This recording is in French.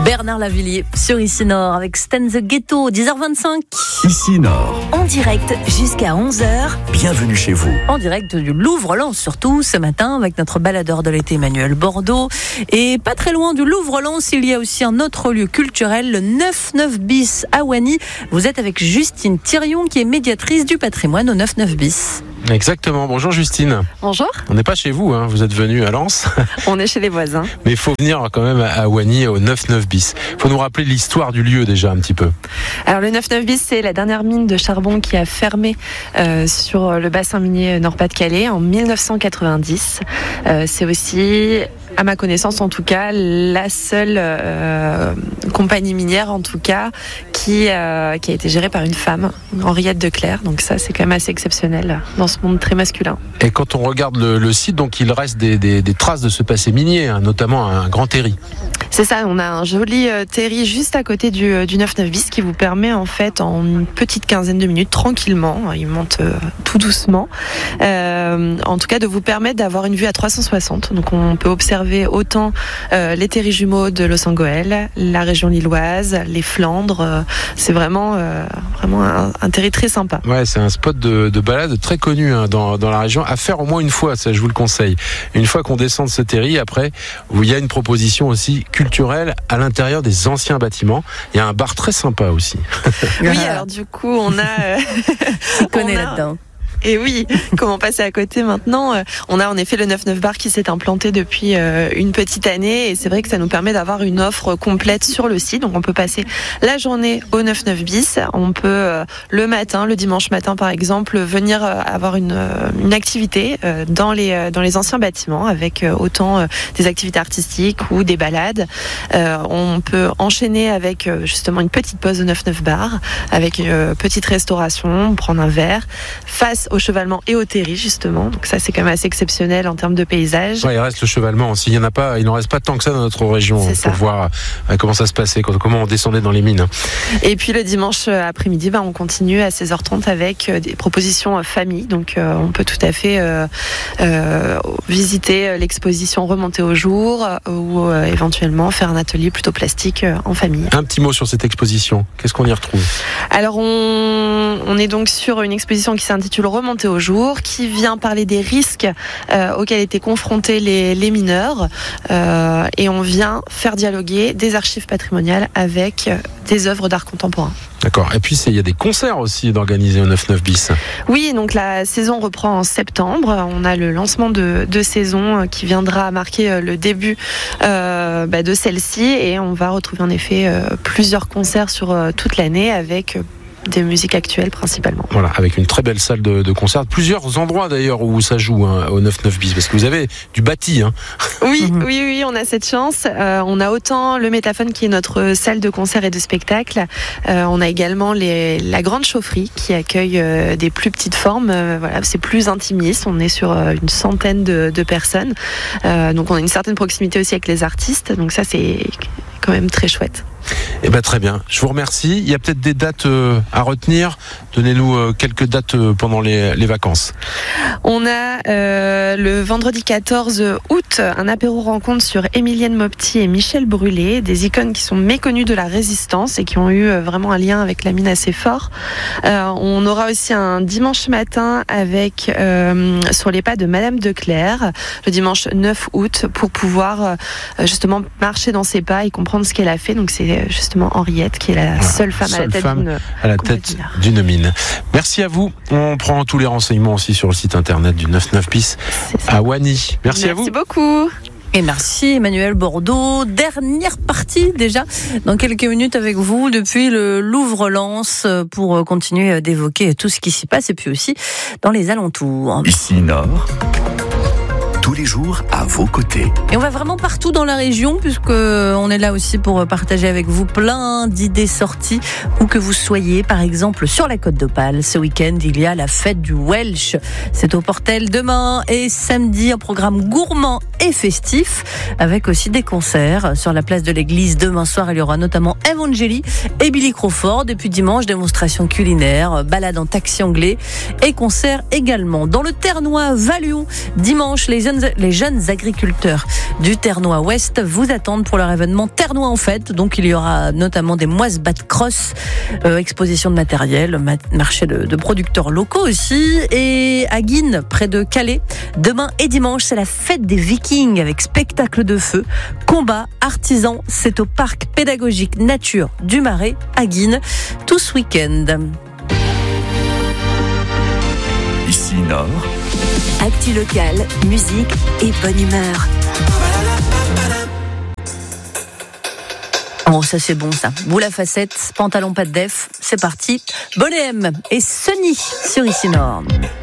Bernard Lavilliers sur Ici Nord avec Stan the Ghetto, 10h25. Ici Nord. En direct jusqu'à 11h. Bienvenue chez vous. En direct du Louvre-Lens surtout ce matin avec notre baladeur de l'été Emmanuel Bordeaux. Et pas très loin du Louvre-Lens, il y a aussi un autre lieu culturel, le 99 bis à Wany. Vous êtes avec Justine Thirion qui est médiatrice du patrimoine au 99 bis. Exactement. Bonjour Justine. Bonjour. On n'est pas chez vous, hein. Vous êtes venu à Lens. On est chez les voisins. Mais il faut venir quand même à Wany au 99 bis. Il faut nous rappeler l'histoire du lieu déjà un petit peu. Alors le 99 bis, c'est la dernière mine de charbon qui a fermé sur le bassin minier Nord-Pas-de-Calais en 1990. C'est aussi, à ma connaissance en tout cas, la seule compagnie minière en tout cas qui a été gérée par une femme, Henriette Declercq. Donc ça, c'est quand même assez exceptionnel dans ce monde très masculin. Et quand on regarde le site, donc il reste des traces de ce passé minier, hein, notamment un grand terri. C'est ça, on a un joli terri juste à côté du 99 bis qui vous permet en fait en une petite quinzaine de minutes tranquillement, il monte tout doucement, en tout cas de vous permettre d'avoir une vue à 360. Donc on peut observer autant les terris jumeaux de Los-Angeles, la région lilloise, les Flandres. C'est vraiment un terri très sympa. Ouais, c'est un spot de balade très connu hein, dans la région. À faire au moins une fois, ça je vous le conseille. Une fois qu'on descend de ce terri, après, où il y a une proposition aussi culturelle à l'intérieur des anciens bâtiments. Il y a un bar très sympa aussi. Oui, alors du coup, on a... Tu connais là-dedans. Et oui, comment passer à côté maintenant ? On a en effet le 99 bar qui s'est implanté depuis une petite année et c'est vrai que ça nous permet d'avoir une offre complète sur le site. Donc on peut passer la journée au 99 bis. On peut le matin, le dimanche matin par exemple, venir avoir une activité dans les anciens bâtiments avec autant des activités artistiques ou des balades. On peut enchaîner avec justement une petite pause au 99 bar avec une petite restauration, prendre un verre face au chevalement et au terri justement, donc ça c'est quand même assez exceptionnel en termes de paysage. Ouais, il reste le chevalement aussi, il n'en reste pas tant que ça dans notre région pour voir comment ça se passait, comment on descendait dans les mines. Et puis le dimanche après-midi, on continue à 16h30 avec des propositions famille, donc on peut tout à fait visiter l'exposition Remonter au jour ou éventuellement faire un atelier plutôt plastique en famille. Un petit mot sur cette exposition, qu'est-ce qu'on y retrouve ? Alors on est donc sur une exposition qui s'intitule Remonter au jour, qui vient parler des risques auxquels étaient confrontés les mineurs et on vient faire dialoguer des archives patrimoniales avec des œuvres d'art contemporain. D'accord. Et puis il y a des concerts aussi d'organiser au 99 bis. Oui, donc la saison reprend en septembre. On a le lancement de saison qui viendra marquer le début de celle-ci et on va retrouver en effet plusieurs concerts sur toute l'année avec des musiques actuelles principalement. Voilà, avec une très belle salle de concert. Plusieurs endroits d'ailleurs où ça joue au 99 bis, parce que vous avez du bâti. Hein. Oui, on a cette chance. On a autant le Métaphone qui est notre salle de concert et de spectacle. On a également la Grande Chaufferie qui accueille des plus petites formes. C'est plus intimiste. On est sur une centaine de personnes. Donc on a une certaine proximité aussi avec les artistes. Donc ça c'est quand même très chouette. Eh ben très bien, je vous remercie. Il y a peut-être des dates à retenir. Donnez-nous quelques dates pendant les vacances. On a le vendredi 14 août un apéro rencontre sur Émilienne Mopti et Michel Brûlé, des icônes qui sont méconnues de la résistance et qui ont eu vraiment un lien avec la mine assez fort. On aura aussi un dimanche matin avec sur les pas de Madame Declercq, le dimanche 9 août, pour pouvoir justement marcher dans ses pas et comprendre ce qu'elle a fait. Donc c'est justement Henriette qui est la seule femme à la tête d'une mine. Merci à vous. On prend tous les renseignements aussi sur le site internet du 99 bis à Wany. Merci à vous. Merci beaucoup. Et merci Emmanuel Bordeaux. Dernière partie déjà dans quelques minutes avec vous depuis le Louvre-Lens pour continuer d'évoquer tout ce qui s'y passe et puis aussi dans les alentours. Ici Nord. Tous les jours à vos côtés. Et on va vraiment partout dans la région puisque on est là aussi pour partager avec vous plein d'idées sorties où que vous soyez. Par exemple sur la Côte d'Opale, ce week-end il y a la fête du Welsh. C'est au Portel demain et samedi, un programme gourmand et festif avec aussi des concerts sur la place de l'église. Demain soir il y aura notamment Evangélie et Billy Crawford et puis dimanche démonstration culinaire, balade en taxi anglais et concert également. Dans le Ternois, Valion, dimanche les jeunes agriculteurs du Ternois Ouest vous attendent pour leur événement Ternois en fête. Donc il y aura notamment des moisses cross, exposition de matériel, marché de producteurs locaux aussi. Et à Guines, près de Calais, demain et dimanche, c'est la fête des Vikings avec spectacle de feu, combat, artisans. C'est au parc pédagogique Nature du Marais à Guines, tout ce week-end. Ici Nord. Actu locale, musique et bonne humeur. Oh, ça c'est bon ça. Boule à facettes, pantalon pas de def, c'est parti. Bonnet M et Sunny sur Ici Nord.